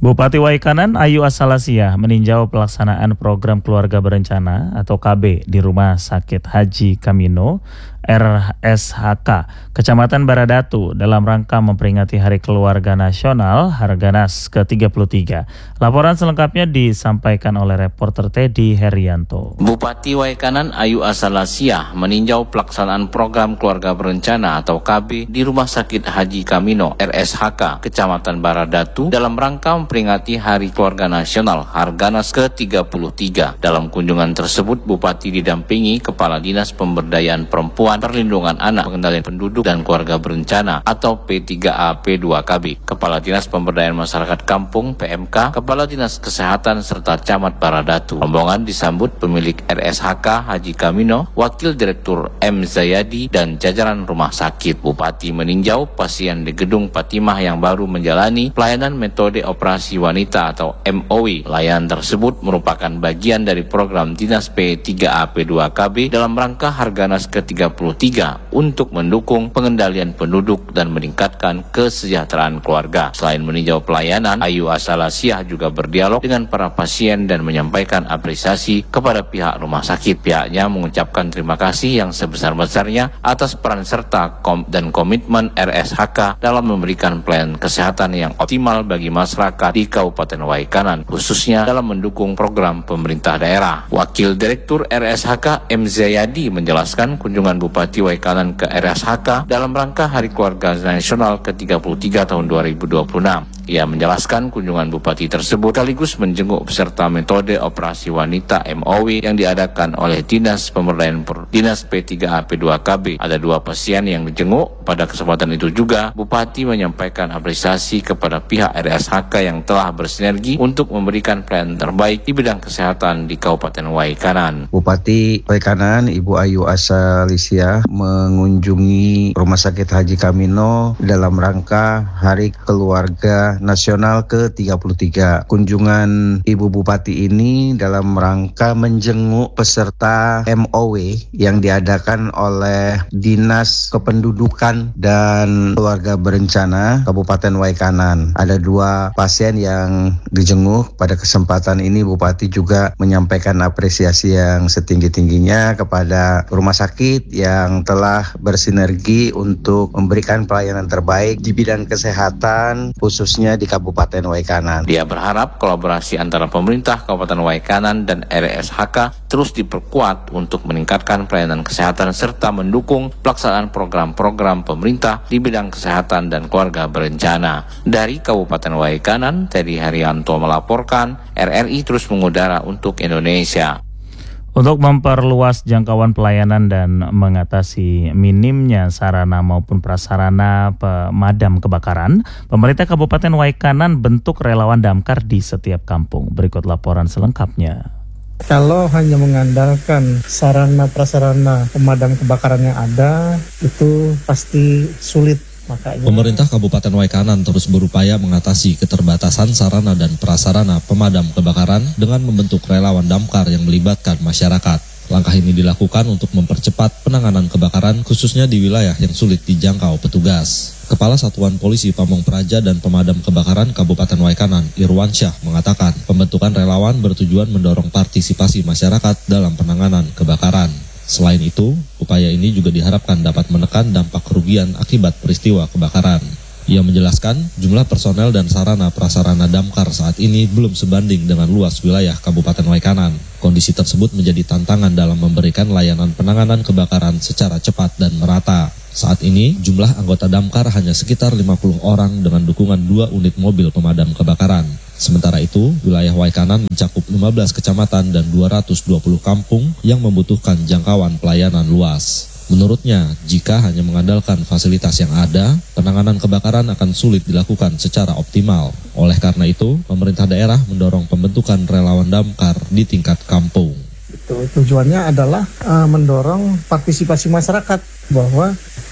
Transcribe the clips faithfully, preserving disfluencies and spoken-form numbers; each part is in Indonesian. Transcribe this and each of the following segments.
Bupati Waikanan Ayu Asalasia meninjau pelaksanaan program keluarga berencana atau K B di Rumah Sakit Haji Kamino R S H K Kecamatan Baradatu dalam rangka memperingati Hari Keluarga Nasional Harganas ke tiga puluh tiga. Laporan selengkapnya disampaikan oleh reporter Teddy Herianto. Bupati Waikanan Ayu Asalasia meninjau pelaksanaan program keluarga berencana atau K B di Rumah Sakit Haji Kamino R S H K Kecamatan Baradatu dalam rangka memperingati Hari Keluarga Nasional Harganas ke tiga puluh tiga. Dalam kunjungan tersebut, Bupati didampingi Kepala Dinas Pemberdayaan Perempuan, Perlindungan Anak, Pengendalian Penduduk dan Keluarga Berencana atau P tiga A P dua K B, Kepala Dinas Pemberdayaan Masyarakat Kampung P M K, Kepala Dinas Kesehatan serta Camat Baradatu. Rombongan disambut pemilik R S H K Haji Kamino, Wakil Direktur M Zayadi dan jajaran rumah sakit. Bupati meninjau pasien di Gedung Fatimah yang baru menjalani pelayanan metode operasi wanita atau M O W. Layanan tersebut merupakan bagian dari program Dinas P tiga A P dua K B dalam rangka Harganas ke tiga puluh tiga untuk mendukung pengendalian penduduk dan meningkatkan kesejahteraan keluarga. Selain meninjau pelayanan, Ayu Asalasia juga berdialog dengan para pasien dan menyampaikan apresiasi kepada pihak rumah sakit. Pihaknya mengucapkan terima kasih yang sebesar-besarnya atas peran serta kom dan komitmen R S H K dalam memberikan pelayanan kesehatan yang optimal bagi masyarakat di Kabupaten Waikanan, khususnya dalam mendukung program pemerintah daerah. Wakil Direktur R S H K M Zayadi menjelaskan kunjungan Bupati Waikanan ke R S H K dalam rangka Hari Keluarga Nasional ke tiga puluh tiga tahun dua ribu dua puluh enam. Ia menjelaskan kunjungan Bupati tersebut sekaligus menjenguk peserta metode operasi wanita M O W yang diadakan oleh Dinas Pemberdayaan per Dinas P tiga A P dua K B. Ada dua pasien yang dijenguk. Pada kesempatan itu juga, Bupati menyampaikan apresiasi kepada pihak R S H K yang telah bersinergi untuk memberikan pelayanan terbaik di bidang kesehatan di Kabupaten Waikanan. Bupati Waikanan Ibu Ayu Asalasia mengunjungi Rumah Sakit Haji Kamino dalam rangka Hari Keluarga Nasional ke tiga puluh tiga. Kunjungan Ibu Bupati ini dalam rangka menjenguk peserta M O W yang diadakan oleh Dinas Kependudukan dan Keluarga Berencana Kabupaten Waikanan. Ada dua pasien yang dijenguk. Pada kesempatan ini Bupati juga menyampaikan apresiasi yang setinggi-tingginya kepada rumah sakit yang telah bersinergi untuk memberikan pelayanan terbaik di bidang kesehatan khususnya di Kabupaten Waikanan. Dia berharap kolaborasi antara pemerintah Kabupaten Waikanan dan R S H K terus diperkuat untuk meningkatkan pelayanan kesehatan serta mendukung pelaksanaan program-program pemerintah di bidang kesehatan dan keluarga berencana. Dari Kabupaten Waikanan, Teddy Herianto melaporkan. R R I terus mengudara untuk Indonesia. Untuk memperluas jangkauan pelayanan dan mengatasi minimnya sarana maupun prasarana pemadam kebakaran, pemerintah Kabupaten Waikanan bentuk relawan damkar di setiap kampung. Berikut laporan selengkapnya. Kalau hanya mengandalkan sarana prasarana pemadam kebakaran yang ada, itu pasti sulit. Makanya, pemerintah Kabupaten Waikanan terus berupaya mengatasi keterbatasan sarana dan prasarana pemadam kebakaran dengan membentuk relawan damkar yang melibatkan masyarakat. Langkah ini dilakukan untuk mempercepat penanganan kebakaran khususnya di wilayah yang sulit dijangkau petugas. Kepala Satuan Polisi Pamong Praja dan Pemadam Kebakaran Kabupaten Waikanan, Irwansyah, mengatakan pembentukan relawan bertujuan mendorong partisipasi masyarakat dalam penanganan kebakaran. Selain itu, upaya ini juga diharapkan dapat menekan dampak kerugian akibat peristiwa kebakaran. Ia menjelaskan jumlah personel dan sarana prasarana damkar saat ini belum sebanding dengan luas wilayah Kabupaten Waikanan. Kondisi tersebut menjadi tantangan dalam memberikan layanan penanganan kebakaran secara cepat dan merata. Saat ini, jumlah anggota damkar hanya sekitar lima puluh orang dengan dukungan dua unit mobil pemadam kebakaran. Sementara itu, wilayah Waikanan mencakup lima belas kecamatan dan dua ratus dua puluh kampung yang membutuhkan jangkauan pelayanan luas. Menurutnya, jika hanya mengandalkan fasilitas yang ada, penanganan kebakaran akan sulit dilakukan secara optimal. Oleh karena itu, pemerintah daerah mendorong pembentukan relawan damkar di tingkat kampung. Itu tujuannya adalah uh, mendorong partisipasi masyarakat bahwa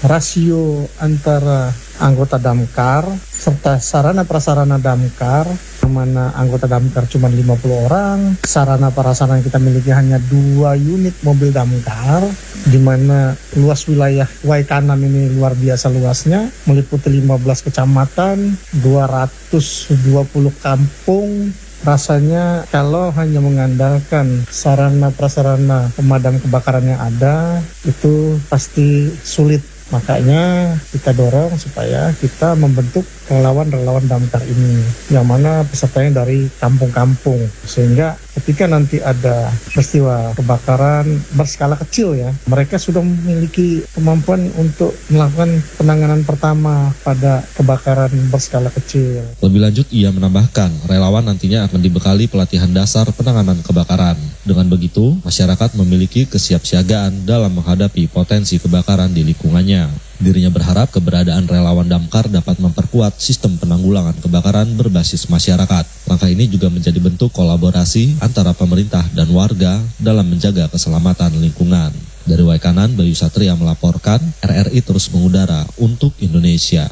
rasio antara anggota damkar serta sarana prasarana damkar, yang mana anggota damkar cuma lima puluh orang, sarana prasarana yang kita miliki hanya dua unit mobil damkar, di mana luas wilayah Waikanan ini luar biasa luasnya, meliputi lima belas kecamatan, dua ratus dua puluh kampung. Rasanya kalau hanya mengandalkan sarana prasarana pemadam kebakaran yang ada, itu pasti sulit. Makanya kita dorong supaya kita membentuk relawan-relawan damkar ini, yang mana pesertanya dari kampung-kampung, sehingga ketika nanti ada peristiwa kebakaran berskala kecil ya, mereka sudah memiliki kemampuan untuk melakukan penanganan pertama pada kebakaran berskala kecil. Lebih lanjut, ia menambahkan relawan nantinya akan dibekali pelatihan dasar penanganan kebakaran. Dengan begitu, masyarakat memiliki kesiapsiagaan dalam menghadapi potensi kebakaran di lingkungannya. Dirinya berharap keberadaan relawan damkar dapat memperkuat sistem penanggulangan kebakaran berbasis masyarakat. Langkah ini juga menjadi bentuk kolaborasi antara pemerintah dan warga dalam menjaga keselamatan lingkungan. Dari Waikanan, Bayu Satria melaporkan, R R I terus mengudara untuk Indonesia.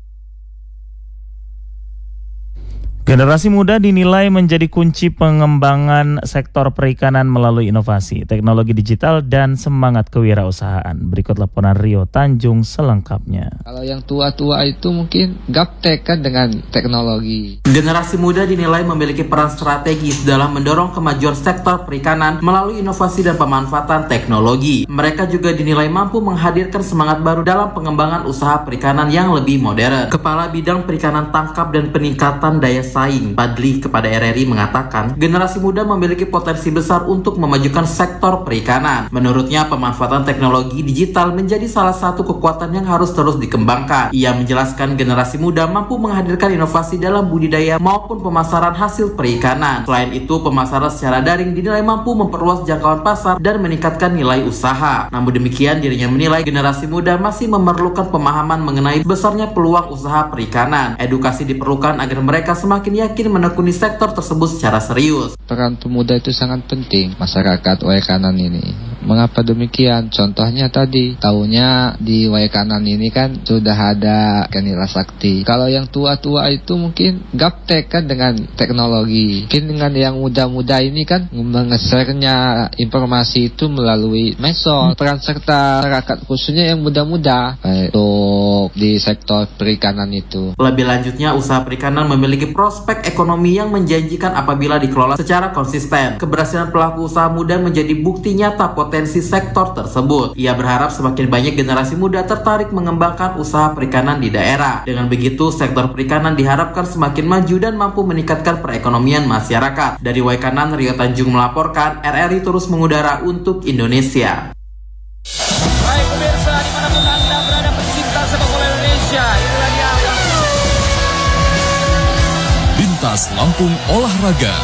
Generasi muda dinilai menjadi kunci pengembangan sektor perikanan melalui inovasi, teknologi digital, dan semangat kewirausahaan. Berikut laporan Rio Tanjung selengkapnya. Kalau yang tua-tua itu mungkin gaptek kan dengan teknologi. Generasi muda dinilai memiliki peran strategis dalam mendorong kemajuan sektor perikanan melalui inovasi dan pemanfaatan teknologi. Mereka juga dinilai mampu menghadirkan semangat baru dalam pengembangan usaha perikanan yang lebih modern. Kepala Bidang Perikanan Tangkap dan Peningkatan Daya Saing Padli kepada R R I mengatakan, generasi muda memiliki potensi besar untuk memajukan sektor perikanan. Menurutnya, pemanfaatan teknologi digital menjadi salah satu kekuatan yang harus terus dikembangkan. Ia menjelaskan generasi muda mampu menghadirkan inovasi dalam budidaya maupun pemasaran hasil perikanan. Selain itu, pemasaran secara daring dinilai mampu memperluas jangkauan pasar dan meningkatkan nilai usaha. Namun demikian, dirinya menilai generasi muda masih memerlukan pemahaman mengenai besarnya peluang usaha perikanan. Edukasi diperlukan agar mereka semakin yakin menekuni sektor tersebut secara serius. Peran pemuda itu sangat penting masyarakat Waikanan ini. Mengapa demikian? Contohnya tadi, tahunya di Waikanan ini kan sudah ada Kanila Sakti. Kalau yang tua-tua itu mungkin gaptek kan dengan teknologi. Mungkin dengan yang muda-muda ini kan mengesernya informasi itu melalui medsos. Peran serta masyarakat khususnya yang muda-muda untuk di sektor perikanan itu. Lebih lanjutnya, usaha perikanan memiliki prospek ekonomi yang menjanjikan apabila dikelola secara konsisten. Keberhasilan pelaku usaha muda menjadi bukti nyata potensi sektor tersebut. Ia berharap semakin banyak generasi muda tertarik mengembangkan usaha perikanan di daerah. Dengan begitu, sektor perikanan diharapkan semakin maju dan mampu meningkatkan perekonomian masyarakat. Dari Waikanan, Rio Tanjung melaporkan, R R I terus mengudara untuk Indonesia. Baik pemirsa, dimanapun Anda berada pecinta sepak bola Indonesia, inilah dia Bintas Lampung Olahraga.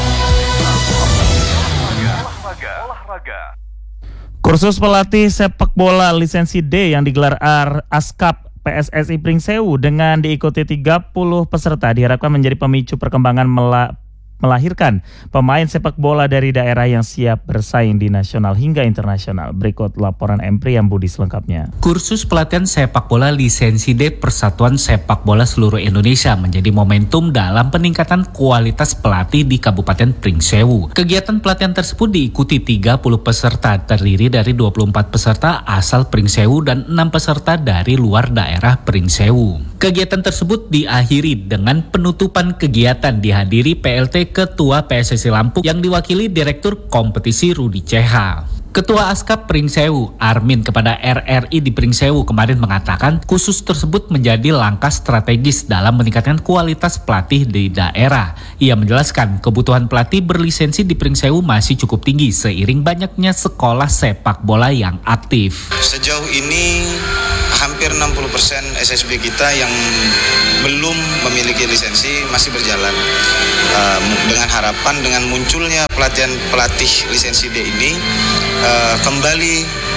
Kursus pelatih sepak bola lisensi D yang digelar Askap P S S I Pringsewu dengan diikuti tiga puluh peserta diharapkan menjadi pemicu perkembangan mela- melahirkan pemain sepak bola dari daerah yang siap bersaing di nasional hingga internasional. Berikut laporan M. Priyam Budi selengkapnya. Kursus pelatihan sepak bola lisensi D Persatuan Sepak Bola Seluruh Indonesia menjadi momentum dalam peningkatan kualitas pelatih di Kabupaten Pringsewu. Kegiatan pelatihan tersebut diikuti tiga puluh peserta, terdiri dari dua puluh empat peserta asal Pringsewu dan enam peserta dari luar daerah Pringsewu. Kegiatan tersebut diakhiri dengan penutupan kegiatan dihadiri P L T Ketua P S S I Lampung yang diwakili Direktur Kompetisi Rudi C H. Ketua Askap Pringsewu, Armin, kepada R R I di Pringsewu kemarin mengatakan kursus tersebut menjadi langkah strategis dalam meningkatkan kualitas pelatih di daerah. Ia menjelaskan kebutuhan pelatih berlisensi di Pringsewu masih cukup tinggi seiring banyaknya sekolah sepak bola yang aktif. Sejauh ini hampir enam puluh persen S S B kita yang belum memiliki lisensi masih berjalan. Uh, dengan harapan dengan munculnya pelatihan pelatih lisensi D ini uh, kembali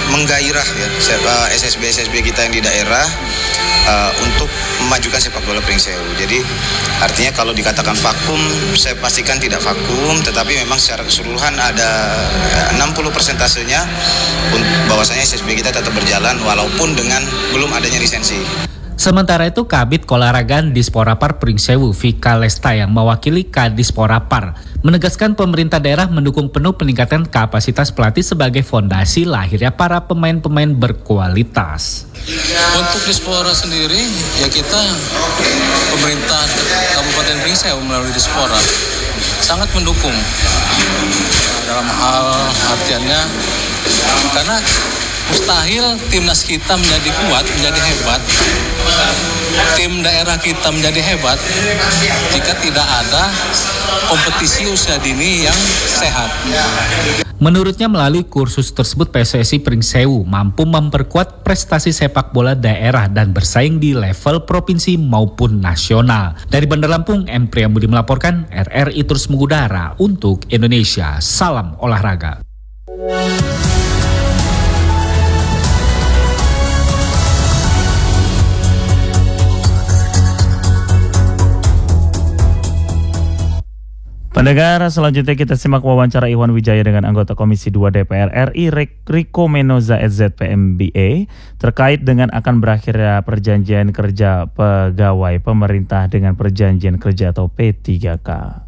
menggairah ya S S B S S B kita yang di daerah uh, untuk memajukan sepak bola Pringsewu. Jadi artinya kalau dikatakan vakum, saya pastikan tidak vakum, tetapi memang secara keseluruhan ada enam puluh persentasenya bahwasanya S S B kita tetap berjalan walaupun dengan belum adanya lisensi. Sementara itu, Kabid Kolaragan Disporapar Pringsewu, Vika Lesta yang mewakili Kadisporapar, menegaskan pemerintah daerah mendukung penuh peningkatan kapasitas pelatih sebagai fondasi lahirnya para pemain-pemain berkualitas. Untuk Dispora sendiri, ya kita pemerintah Kabupaten Pringsewu melalui Dispora sangat mendukung dalam hal artiannya, karena mustahil timnas kita menjadi kuat, menjadi hebat, tim daerah kita menjadi hebat jika tidak ada kompetisi usia dini yang sehat. Menurutnya melalui kursus tersebut P S S I Pringsewu mampu memperkuat prestasi sepak bola daerah dan bersaing di level provinsi maupun nasional. Dari Bandar Lampung, M. Priyambudi melaporkan, R R I terus mengudara untuk Indonesia. Salam olahraga. Pendengar, selanjutnya kita simak wawancara Iwan Wijaya dengan anggota Komisi dua D P R R I Riko Menoza S Z P M B A terkait dengan akan berakhirnya perjanjian kerja pegawai pemerintah dengan perjanjian kerja atau P tiga K.